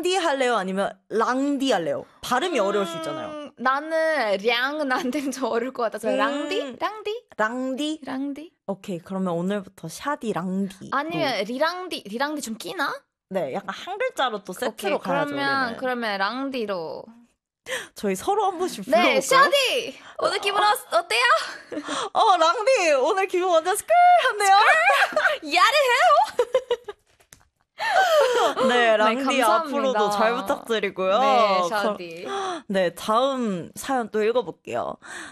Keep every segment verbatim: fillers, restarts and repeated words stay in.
랑디 할래요? 아니면 랑디 할래요? 발음이 음, 어려울 수 있잖아요. 나는 량은 안 되면 좀 어려울 것 같아서 음, 랑디? 랑디? 랑디? 랑디? 오케이, 그러면 오늘부터 샤디 랑디. 아니면 리랑디? 리랑디 좀 끼나? 네, 약간 한 글자로 또 세트로 오케이, 가야죠. 그러면 우리는. 그러면 랑디로. 저희 서로 한 번씩 불러볼까요? 네, 샤디! 오늘 기분 어, 어때요? 어, 랑디! 오늘 기분 완전 스컬한데요? 야래해요? 네, 랑디 네, 앞으로도 잘 부탁드리고요. 네, 샤디. 네, 다음 사연 또 읽어볼게요.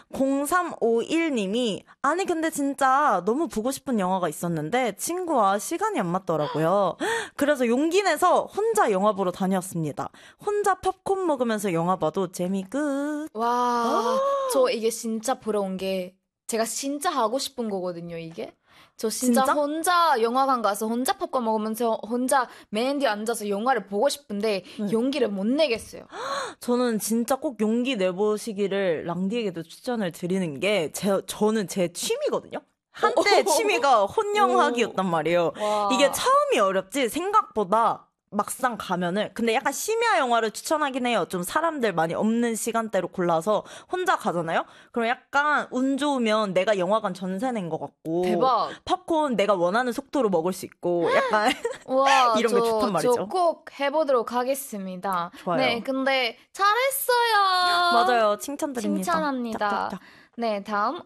공삼오일 님이 아니 근데 진짜 너무 보고 싶은 영화가 있었는데 친구와 시간이 안 맞더라고요. 그래서 용기 내서 혼자 영화 보러 다녔습니다. 혼자 팝콘 먹으면서 영화 봐도 재미 끝. 와, 저 이게 진짜 부러운 게 제가 진짜 하고 싶은 거거든요, 이게. 저 진짜, 진짜 혼자 영화관 가서 혼자 팝콘 먹으면서 혼자 맨 뒤에 앉아서 영화를 보고 싶은데 네. 용기를 못 내겠어요. 저는 진짜 꼭 용기 내보시기를 랑디에게도 추천을 드리는 게 제, 저는 제 취미거든요. 한때 취미가 혼영하기였단 말이에요. 와. 이게 처음이 어렵지 생각보다 막상 가면은 근데 약간 심야 영화를 추천하긴 해요. 좀 사람들 많이 없는 시간대로 골라서 혼자 가잖아요. 그럼 약간 운 좋으면 내가 영화관 전세 낸 것 같고 대박. 팝콘 내가 원하는 속도로 먹을 수 있고 약간 와, 이런 저, 게 좋단 말이죠. 저 꼭 해보도록 하겠습니다. 좋아요. 네, 근데 잘했어요. 맞아요. 칭찬드립니다. 칭찬합니다. 짝짝짝. 네, 다음.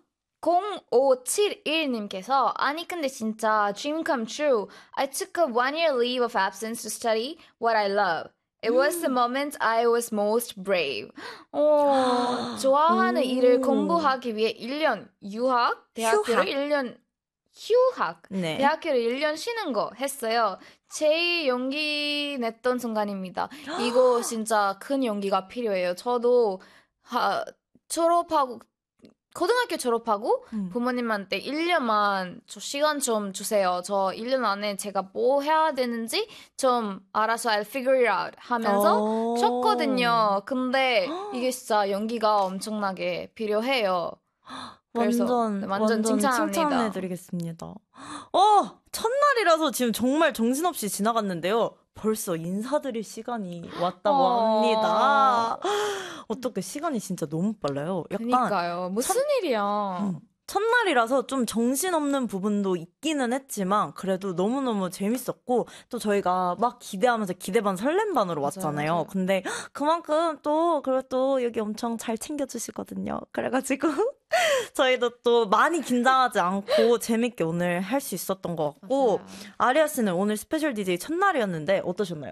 공오칠일 님께서 아니 근데 진짜 dream come true. I took a one year leave of absence to study what I love. It was the moment I was most brave. 어, 좋아하는 일을 공부하기 위해 일 년 유학, 대학교를 휴학. 일 년 휴학, 네. 대학교를 일 년 쉬는 거 했어요. 제일 용기 냈던 순간입니다. 이거 진짜 큰 용기가 필요해요. 저도 하, 졸업하고 고등학교 졸업하고 음. 부모님한테 일 년만 저 시간 좀 주세요. 저 일 년 안에 제가 뭐 해야 되는지 좀 알아서 I'll figure it out 하면서 쉬었거든요. 근데 이게 진짜 용기가 엄청나게 필요해요. 완전, 네, 완전, 완전 칭찬합니다. 칭찬해드리겠습니다. 어! 첫날이라서 지금 정말 정신없이 지나갔는데요. 벌써 인사드릴 시간이 왔다고 어... 합니다. 어떻게 시간이 진짜 너무 빨라요. 약간 그러니까요. 무슨 첫... 일이야. 음. 첫날이라서 좀 정신없는 부분도 있기는 했지만 그래도 너무너무 재밌었고 또 저희가 막 기대하면서 기대 반 설렘 반으로 맞아요, 왔잖아요. 맞아요. 근데 그만큼 또 그리고 또 여기 엄청 잘 챙겨주시거든요. 그래가지고 저희도 또 많이 긴장하지 않고 재밌게 오늘 할 수 있었던 것 같고 맞아요. 아리아 씨는 오늘 스페셜 디제이 첫날이었는데 어떠셨나요?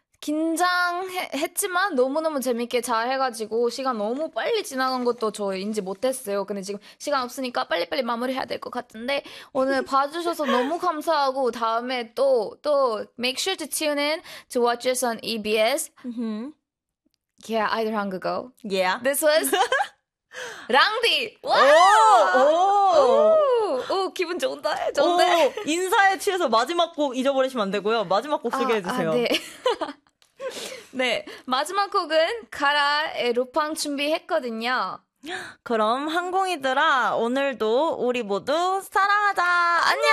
긴장했지만 너무너무 재밌게 잘 해가지고 시간 너무 빨리 지나간 것도 저 인지 못했어요. 근데 지금 시간 없으니까 빨리빨리 마무리해야 될 것 같은데 오늘 봐주셔서 너무 감사하고 다음에 또, 또 make sure to tune in to watch us on E B S. Mm-hmm. Yeah, 아이돌 한국어. Yeah. This was 랑디! 오! 오! 오! 오! 기분 좋은데? 좋은데? 오! 인사에 취해서 마지막 곡 잊어버리시면 안 되고요. 마지막 곡 소개해주세요. 아, 아, 네. 네, 마지막 곡은 가라의 루팡 준비했거든요. 그럼 항공이들아 오늘도 우리 모두 사랑하자. 안녕.